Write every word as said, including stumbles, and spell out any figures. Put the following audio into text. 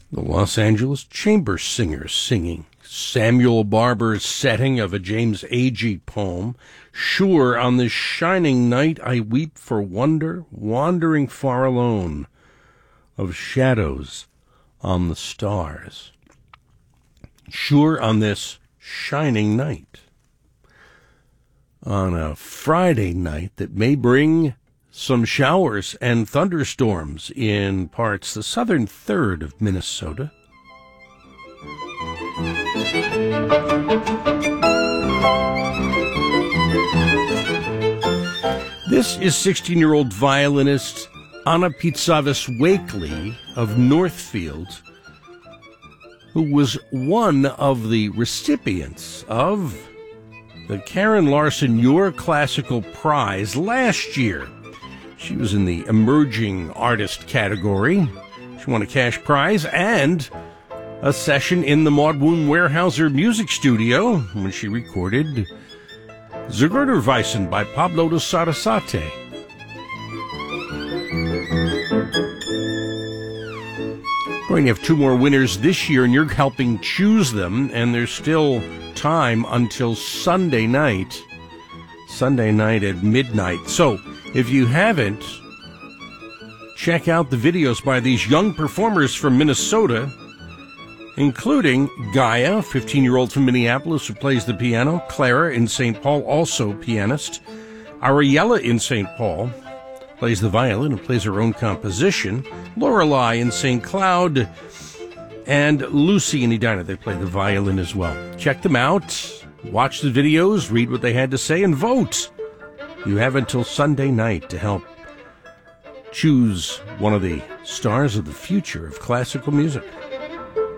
The Los Angeles Chamber Singers singing Samuel Barber's setting of a James Agee poem. Sure, on this shining night I weep for wonder, wandering far alone, of shadows on the stars. Sure, on this shining night. On a Friday night that may bring some showers and thunderstorms in parts the southern third of Minnesota. This is sixteen-year-old violinist Anna Pitsavis Wakely of Northfield, who was one of the recipients of the Karen Larson Your Classical Prize last year. She was in the Emerging Artist category. She won a cash prize and a session in the Maudwoon Weyerhaeuser Music Studio when she recorded Zigeunerweisen by Pablo de Sarasate. We're going to have two more winners this year, and you're helping choose them, and there's still time until Sunday night. Sunday night at midnight. So, if you haven't, check out the videos by these young performers from Minnesota, including Gaia, fifteen-year-old from Minneapolis who plays the piano, Clara in Saint Paul, also pianist, Ariella in Saint Paul, plays the violin and plays her own composition, Lorelei in Saint Cloud, and Lucy in Edina. They play the violin as well. Check them out, watch the videos, read what they had to say, and vote. You have until Sunday night to help choose one of the stars of the future of classical music.